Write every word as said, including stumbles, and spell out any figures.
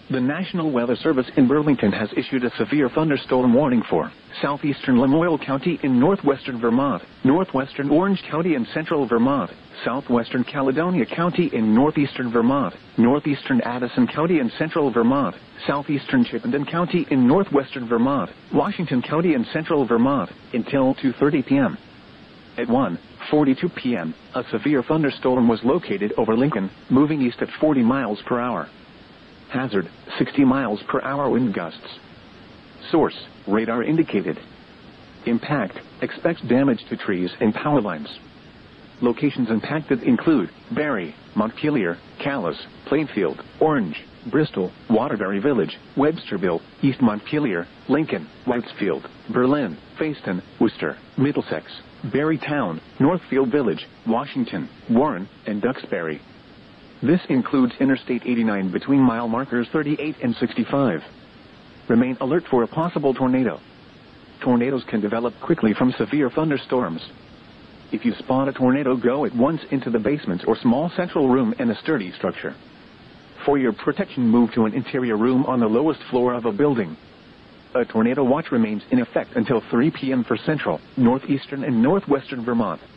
The National Weather Service in Burlington has issued a severe thunderstorm warning for southeastern Lamoille County in northwestern Vermont, northwestern Orange County in central Vermont, southwestern Caledonia County in northeastern Vermont, northeastern Addison County in central Vermont, southeastern Chittenden County in northwestern Vermont, Washington County in central Vermont, until two thirty p m At one forty-two p m, a severe thunderstorm was located over Lincoln, moving east at forty miles per hour. Hazard, sixty miles per hour wind gusts. Source, radar indicated. Impact, expects damage to trees and power lines. Locations impacted include Barre, Montpelier, Calais, Plainfield, Orange, Bristol, Waterbury Village, Websterville, East Montpelier, Lincoln, Whitesfield, Berlin, Fayston, Worcester, Middlesex, Barre Town, Northfield Village, Washington, Warren, and Duxbury. This includes Interstate eighty-nine between mile markers thirty-eight and sixty-five. Remain alert for a possible tornado. Tornadoes can develop quickly from severe thunderstorms. If you spot a tornado, go at once into the basement or small central room in a sturdy structure. For your protection, move to an interior room on the lowest floor of a building. A tornado watch remains in effect until three p m for central, northeastern, and northwestern Vermont.